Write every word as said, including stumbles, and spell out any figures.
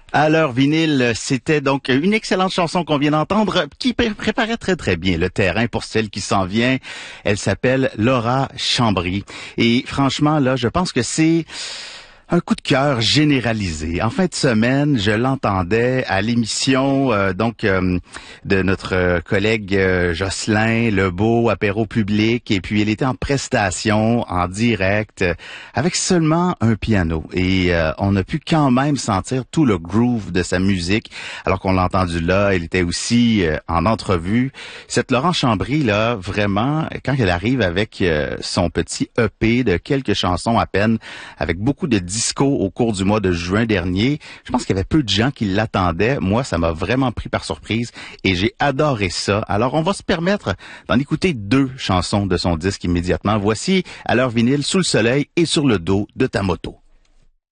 À l'heure vinyle, c'était donc une excellente chanson qu'on vient d'entendre qui pré- préparait très très bien le terrain pour celle qui s'en vient. Elle s'appelle Laura Chambry. Et franchement, là, je pense que c'est un coup de cœur généralisé. En fin de semaine, je l'entendais à l'émission euh, donc euh, de notre euh, collègue euh, Jocelyn Lebeau, apéro public, et puis elle était en prestation, en direct, euh, avec seulement un piano. Et euh, on a pu quand même sentir tout le groove de sa musique, alors qu'on l'a entendu là. Elle était aussi euh, en entrevue. Cette Laura Chambry, là, vraiment, quand elle arrive avec euh, son petit E P de quelques chansons à peine, avec beaucoup de disco au cours du mois de juin dernier. Je pense qu'il y avait peu de gens qui l'attendaient. Moi, ça m'a vraiment pris par surprise et j'ai adoré ça. Alors, on va se permettre d'en écouter deux chansons de son disque immédiatement. Voici, à l'heure vinyle, Sous le soleil et Sur le dos de ta moto.